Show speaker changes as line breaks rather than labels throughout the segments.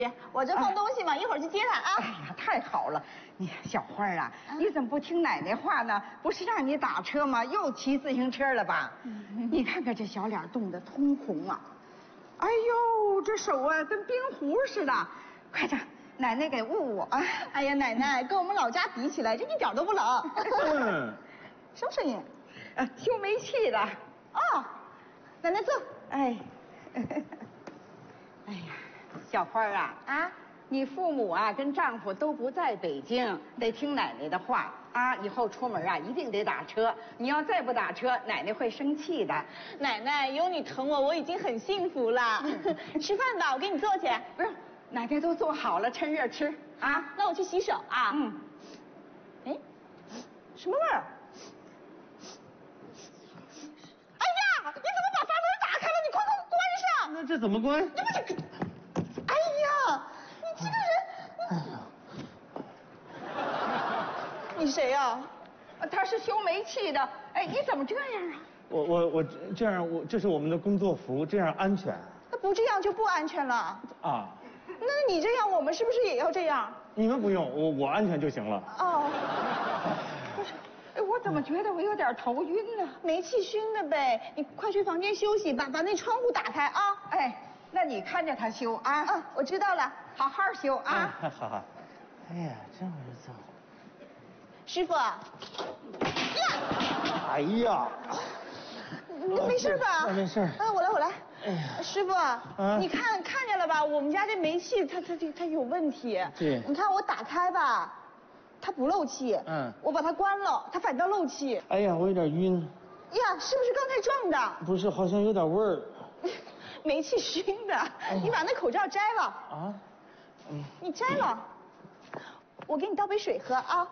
我这放东西嘛，一会儿去接他啊。
哎呀，太好了！你小花啊，你怎么不听奶奶话呢？不是让你打车吗？又骑自行车了吧？你看看这小脸冻得通红啊！哎呦，这手啊跟冰壶似的。快点，奶奶给捂捂啊！
哎呀，奶奶跟我们老家比起来，这一点都不冷。什么声音？
修煤气的。
哦，奶奶坐。
哎，哎呀，小花啊，你父母啊跟丈夫都不在北京，得听奶奶的话啊。以后出门啊一定得打车，你要再不打车，奶奶会生气的。
奶奶有你疼我，我已经很幸福了。吃饭吧，我给你做去。
不是，奶奶都做好了，趁热吃啊。
那我去洗手啊。哎，什么味儿？哎呀，你怎么把阀门打开了？你快给我关上！
那这怎么关？
你不是，哎呀，你这个人，你谁呀？
他是修煤气的。哎，你怎么这样啊？
我这样，这是我们的工作服，这样安全。
那不这样就不安全了
啊？
那你这样，我们是不是也要这样？
你们不用，我安全就行了。
哦，
不是，哎，我怎么觉得我有点头晕呢？
煤气熏的呗。你快去房间休息，把那窗户打开啊。
哎，那你看着他修啊。
我知道了，
好好修啊。
好。哎呀，这么走。
师傅。呀！
哎呀，
你没事吧？
没事。
我来。
哎呀，
师傅，你看见了吧？我们家这煤气它有问题。
对。
你看我打开吧，它不漏气。我把它关了，它反倒漏气。
哎呀，我有点晕。
呀，是不是刚才撞的？
不是，好像有点味儿。
煤气熏的。你把那口罩摘了。
啊？
你摘了，我给你倒杯水喝啊。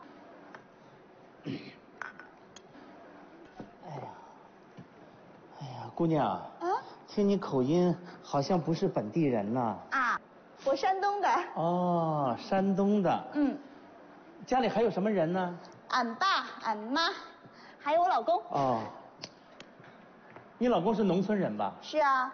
哎呀，姑娘。听你口音，好像不是本地人呐。
我山东的。
哦，山东的。家里还有什么人呢？
俺爸、俺妈，还有我老公。
哦。你老公是农村人吧？
是啊。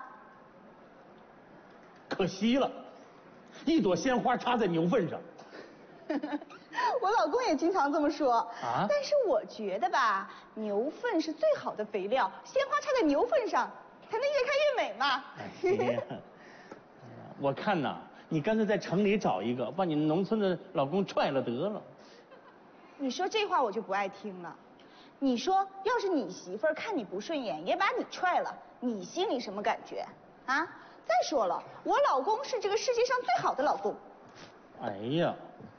可惜了，一朵鲜花插在牛粪上。
我老公也经常这么说。
但
是我觉得吧，牛粪是最好的肥料，鲜花插在牛粪上才能越看越美嘛。
哎呀，我看呐，你干脆在城里找一个，把你农村的老公踹了得了。
你说这话我就不爱听了。你说要是你媳妇儿看你不顺眼，也把你踹了，你心里什么感觉啊？再说了，我老公是这个世界上最好的老公。
哎呀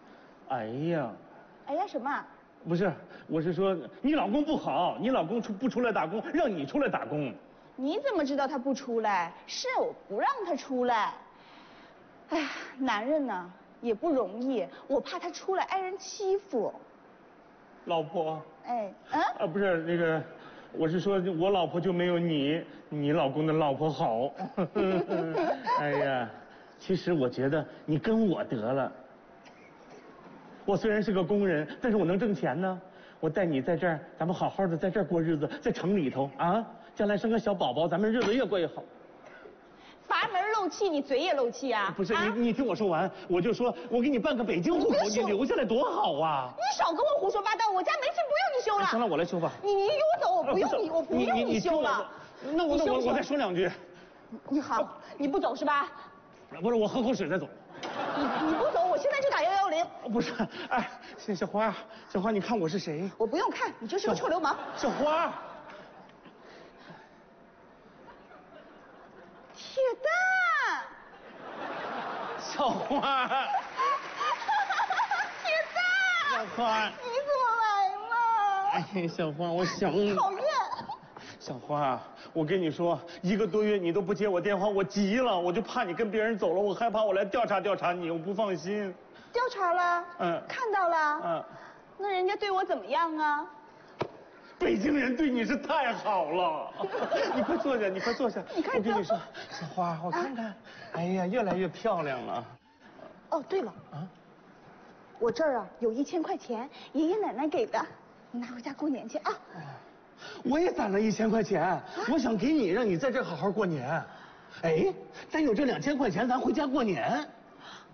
什么？
不是，我是说你老公不好，你老公不出来打工，让你出来打工。
你怎么知道他不出来？是我不让他出来。哎呀，男人呢也不容易，我怕他出来挨人欺负。
老婆。不是那个，我是说我老婆就没有你老公的老婆好。哎呀，其实我觉得你跟我得了。我虽然是个工人，但是我能挣钱呢。我带你在这儿，咱们好好的在这儿过日子，在城里头啊，将来生个小宝宝，咱们日子越过越好。
阀门漏气，你嘴也漏气啊？
不是，你听我说完，我就说我给你办个北京户口，你留下来多好啊！
你少跟我胡说八道，我家煤气不用你修了。
行了，我来修吧。
你给我走，我不用你修了。
那我再说两句。
你好，你不走是吧？
不是，我喝口水再走。
你不走，我现在就打110。
不是，哎，小花，你看我是谁？
我不用看，你就是个臭流氓。
小花。
铁蛋。
小花。
铁蛋。
小花。
你怎么来了？
哎，小花，我想你。
讨厌。
小花，我跟你说，1个多月你都不接我电话，我急了，我就怕你跟别人走了，我害怕我来调查你，我不放心。
调查了？看到了？那人家对我怎么样啊？
北京人对你是太好了。你快坐下，
你看，
我跟你说，小花，我看看，哎呀，越来越漂亮了。
哦，对了，我这儿有1000块钱，爷爷奶奶给的，你拿回家过年去啊。
我也攒了1000块钱，我想给你，让你在这好好过年。哎，咱有这2000块钱，咱回家过年。